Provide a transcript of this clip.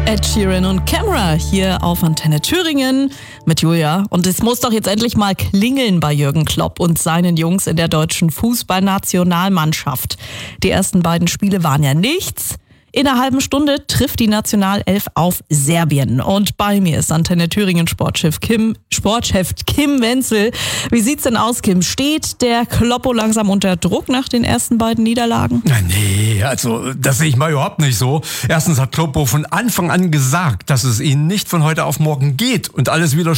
Ed Sheeran und Camera hier auf Antenne Thüringen mit Julia. Und es muss doch jetzt endlich mal klingeln bei Jürgen Klopp und seinen Jungs in der deutschen Fußballnationalmannschaft. Die ersten beiden Spiele waren ja nichts. In einer halben Stunde trifft die Nationalelf auf Serbien. Und bei mir ist Antenne Thüringen Sportchef Kim Wenzel. Wie sieht's denn aus, Kim? Steht der Kloppo langsam unter Druck nach den ersten beiden Niederlagen? Nee, also das sehe ich mal überhaupt nicht so. Erstens hat Kloppo von Anfang an gesagt, dass es ihnen nicht von heute auf morgen geht und alles wieder